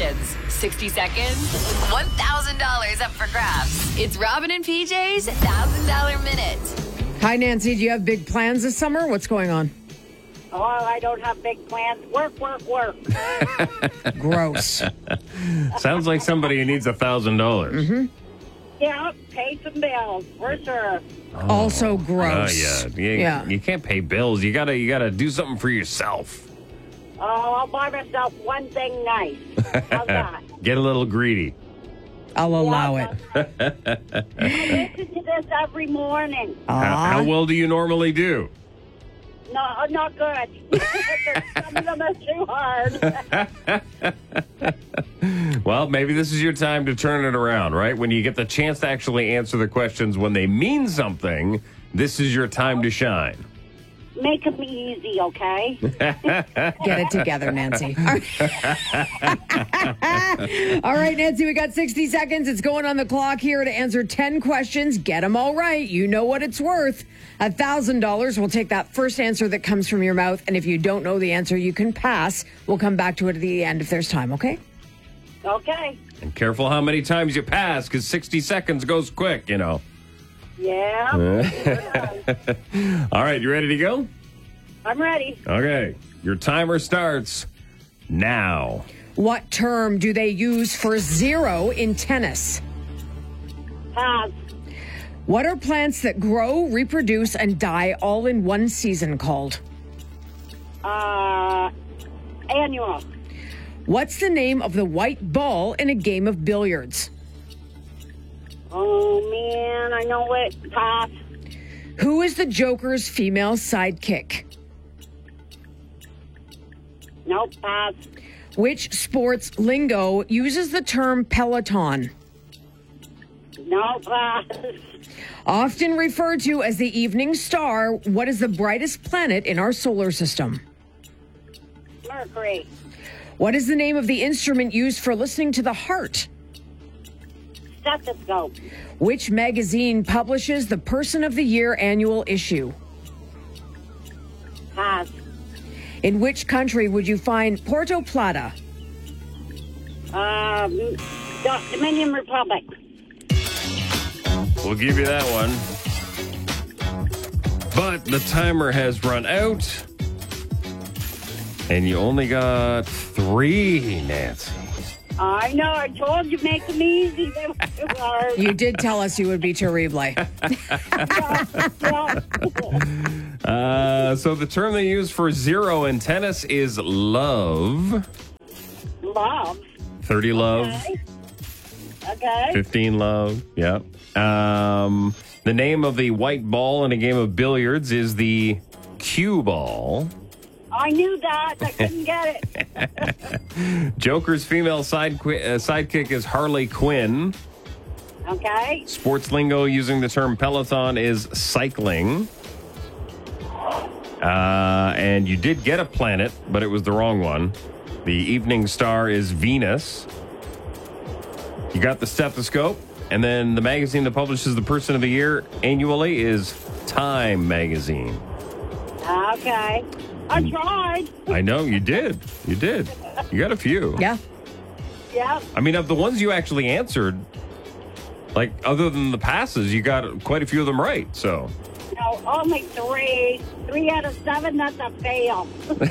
questions. 60 seconds, $1,000 up for grabs. It's Robin and PJ's $1,000 Minute. Hi, Nancy. Do you have big plans this summer? What's going on? Oh, I don't have big plans. Work. Gross. Sounds like somebody who needs $1,000. Mm-hmm. Yeah, pay some bills, for sure. Also gross. Yeah. You can't pay bills. You gotta do something for yourself. Oh, I'll buy myself one thing nice. How's that? Get a little greedy. I'll allow it. I listen to this every morning. How well do you normally do? No, not good. Some of them are too hard. Well, maybe this is your time to turn it around, right? When you get the chance to actually answer the questions when they mean something, this is your time to shine. Make them easy, okay? Get it together, Nancy. All right, Nancy, we got 60 seconds. It's going on the clock here to answer 10 questions. Get them all right. You know what it's worth. $1,000. We'll take that first answer that comes from your mouth. And if you don't know the answer, you can pass. We'll come back to it at the end if there's time, okay? Okay. And careful how many times you pass, because 60 seconds goes quick, you know. Yeah. All right, you ready to go? I'm ready. Okay. Your timer starts now. What term do they use for zero in tennis? Pass. What are plants that grow, reproduce, and die all in one season called? Annual. What's the name of the white ball in a game of billiards? Oh, man, I know it. Pass. Who is the Joker's female sidekick? Nope, pass. Which sports lingo uses the term Peloton? No, pass. Often referred to as the evening star, what is the brightest planet in our solar system? Mercury. What is the name of the instrument used for listening to the heart? Stethoscope. Which magazine publishes the Person of the Year annual issue? Pass. In which country would you find Puerto Plata? Dominican Republic. We'll give you that one. But the timer has run out. And you only got 3, Nancy. I know. I told you, make them easy. They were too hard. You did tell us you would be terrible. So the term they use for zero in tennis is love. Love. 30 love. Okay. 15 love. Yeah. The name of the white ball in a game of billiards is the cue ball. I knew that. I couldn't get it. Joker's female sidekick is Harley Quinn. Okay. Sports lingo using the term Peloton is cycling. And you did get a planet, but it was the wrong one. The evening star is Venus. You got the stethoscope. And then the magazine that publishes the Person of the Year annually is Time magazine. Okay. I tried. I know, you did. You did. You got a few. Yeah. Yeah. I mean, of the ones you actually answered, like, other than the passes, you got quite a few of them right, so. No, only 3. 3 out of 7, that's a fail.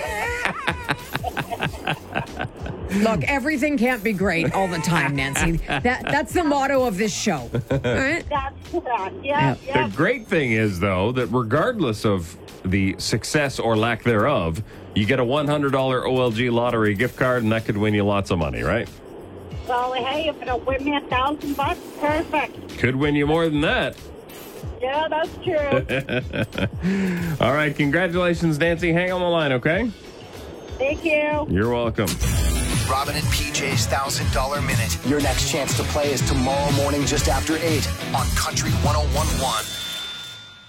Look, everything can't be great all the time, Nancy. That's the motto of this show. All right? That's correct. Yeah. The great thing is, though, that regardless of the success or lack thereof, you get a $100 OLG lottery gift card, and that could win you lots of money, right? Well, hey, if it'll win me $1,000, perfect. Could win you more than that. Yeah, that's true. All right, congratulations, Nancy. Hang on the line, okay? Thank you. You're welcome. Robin and PJ's $1,000 Minute. Your next chance to play is tomorrow morning just after 8 on Country 101.1.